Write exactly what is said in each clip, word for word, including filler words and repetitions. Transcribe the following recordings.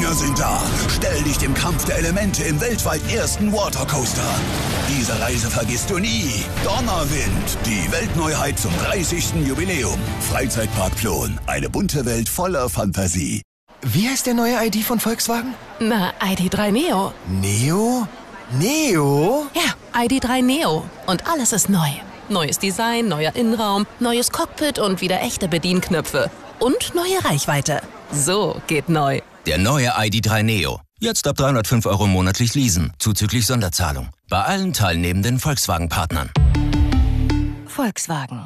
Wir sind da. Stell dich dem Kampf der Elemente im weltweit ersten Watercoaster. Diese Reise vergisst du nie. Donnerwind, die Weltneuheit zum dreißigsten Jubiläum. Freizeitpark Plon, eine bunte Welt voller Fantasie. Wie heißt der neue I D von Volkswagen? Na, I D drei Neo. Neo? Neo? Ja, I D drei Neo. Und alles ist neu. Neues Design, neuer Innenraum, neues Cockpit und wieder echte Bedienknöpfe. Und neue Reichweite. So geht neu. Der neue I D drei Neo. Jetzt ab dreihundertfünf Euro monatlich leasen, zuzüglich Sonderzahlung. Bei allen teilnehmenden Volkswagen-Partnern. Volkswagen.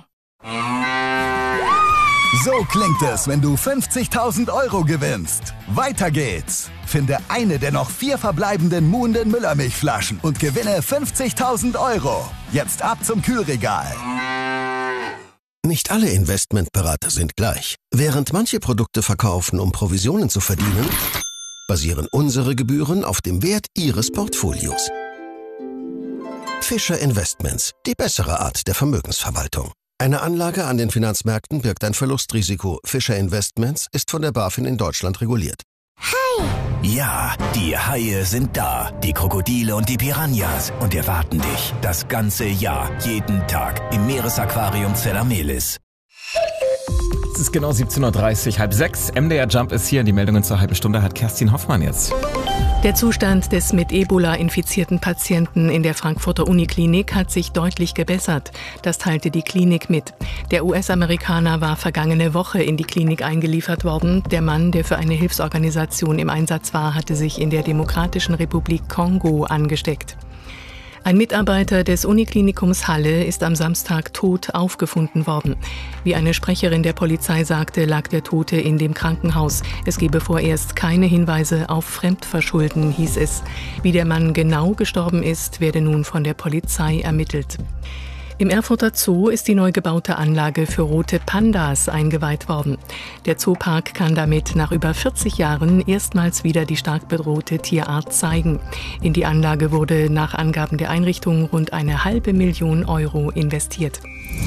So klingt es, wenn du fünfzigtausend Euro gewinnst. Weiter geht's. Finde eine der noch vier verbleibenden Muhnden Müllermilchflaschen und gewinne fünfzigtausend Euro. Jetzt ab zum Kühlregal. Nicht alle Investmentberater sind gleich. Während manche Produkte verkaufen, um Provisionen zu verdienen, basieren unsere Gebühren auf dem Wert Ihres Portfolios. Fischer Investments, die bessere Art der Vermögensverwaltung. Eine Anlage an den Finanzmärkten birgt ein Verlustrisiko. Fischer Investments ist von der BaFin in Deutschland reguliert. Hai! Ja, die Haie sind da. Die Krokodile und die Piranhas. Und erwarten dich das ganze Jahr, jeden Tag im Meeresaquarium Zella-Melis. Es ist genau siebzehn Uhr dreißig, halb sechs. M D R Jump ist hier. Die Meldungen zur halben Stunde hat Kerstin Hoffmann jetzt. Der Zustand des mit Ebola infizierten Patienten in der Frankfurter Uniklinik hat sich deutlich gebessert. Das teilte die Klinik mit. Der U S-Amerikaner war vergangene Woche in die Klinik eingeliefert worden. Der Mann, der für eine Hilfsorganisation im Einsatz war, hatte sich in der Demokratischen Republik Kongo angesteckt. Ein Mitarbeiter des Uniklinikums Halle ist am Samstag tot aufgefunden worden. Wie eine Sprecherin der Polizei sagte, lag der Tote in dem Krankenhaus. Es gebe vorerst keine Hinweise auf Fremdverschulden, hieß es. Wie der Mann genau gestorben ist, werde nun von der Polizei ermittelt. Im Erfurter Zoo ist die neu gebaute Anlage für rote Pandas eingeweiht worden. Der Zoopark kann damit nach über vierzig Jahren erstmals wieder die stark bedrohte Tierart zeigen. In die Anlage wurde nach Angaben der Einrichtung rund eine halbe Million Euro investiert.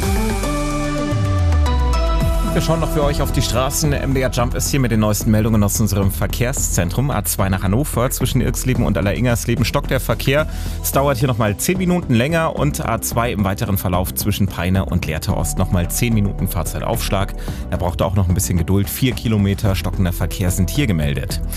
Wir schauen noch für euch auf die Straßen. M D R Jump ist hier mit den neuesten Meldungen aus unserem Verkehrszentrum. A zwei nach Hannover, zwischen Irxleben und Allersingersleben stockt der Verkehr. Es dauert hier nochmal zehn Minuten länger und A zwei im weiteren Verlauf zwischen Peine und Lehrte Ost nochmal zehn Minuten Fahrzeitaufschlag. Er braucht auch noch ein bisschen Geduld. Vier Kilometer stockender Verkehr sind hier gemeldet.